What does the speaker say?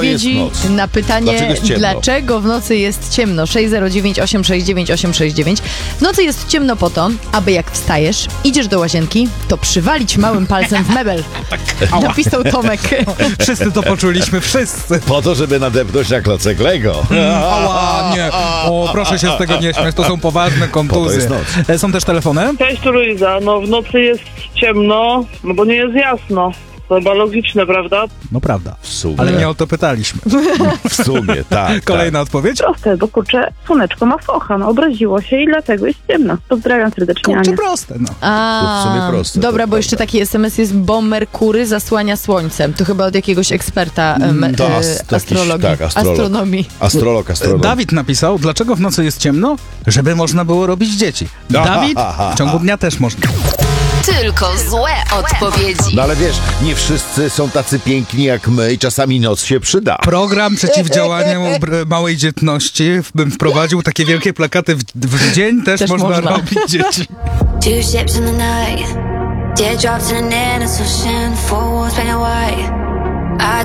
odpowiedzi noc? na pytanie, Dlaczego w nocy jest ciemno. 609 869 869. W nocy jest ciemno po to, aby jak wstajesz, idziesz do łazienki, to przywalić małym palcem w mebel. Napisał Tomek. Wszyscy to poczuliśmy, wszyscy. Po to, żeby nadepnąć na klocek Lego. Ała, nie. O, proszę się z tego nie śmiać, to są poważne kontuzje. Po to jest noc. Są też telefony? Cześć, tu Luiza. No w nocy jest ciemno, no bo nie jest jasno. To chyba logiczne, prawda? No prawda. W sumie. Ale nie o to pytaliśmy. W sumie, tak. Kolejna odpowiedź? Proste, bo kurczę, słoneczko ma focha, no obraziło się i dlatego jest ciemno. Pozdrawiam serdecznie, Kurczę, Ania. proste, no. To w sumie proste, Dobra, to bo jeszcze taki SMS jest, bo Merkury zasłania słońcem. To chyba od jakiegoś eksperta astrologii. Tak, astronomii. Astrolog. Dawid napisał, dlaczego w nocy jest ciemno? Żeby można było robić dzieci. Dawid, w ciągu dnia też można. Tylko złe odpowiedzi. No ale wiesz, nie wszyscy są tacy piękni jak my i czasami noc się przyda. Program przeciwdziałania małej dzietności bym wprowadził takie wielkie plakaty w dzień też można robić dzieci. Two ships in the night, teardrops in an endless ocean, four walls painted white.